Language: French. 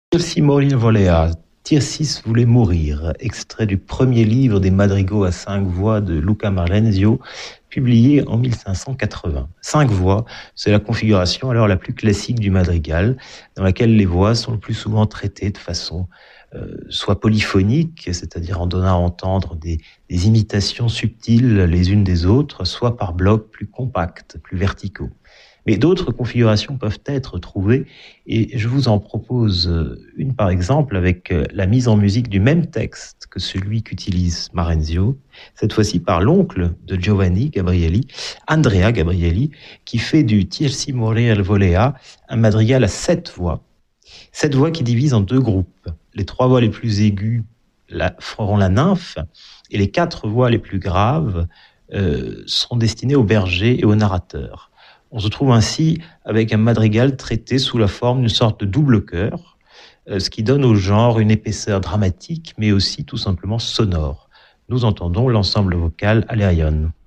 Tirsi morir volea, Tirsis voulait mourir, extrait du premier livre des madrigaux à 5 voix de Luca Marenzio, publié en 1580. 5 voix, c'est la configuration alors la plus classique du madrigal, dans laquelle les voix sont le plus souvent traitées de façon soit polyphonique, c'est-à-dire en donnant à entendre des imitations subtiles les unes des autres, soit par blocs plus compacts, plus verticaux. Mais d'autres configurations peuvent être trouvées et je vous en propose une par exemple avec la mise en musique du même texte que celui qu'utilise Marenzio, cette fois-ci par l'oncle de Giovanni Gabrieli, Andrea Gabrieli, qui fait du Tirsi morir volea un madrigal à 7 voix. 7 voix qui divisent en 2 groupes. Les 3 voix les plus aiguës feront la nymphe et les 4 voix les plus graves seront destinées au berger et au narrateur. On se trouve ainsi avec un madrigal traité sous la forme d'une sorte de double chœur, ce qui donne au genre une épaisseur dramatique, mais aussi tout simplement sonore. Nous entendons l'ensemble vocal Alerion.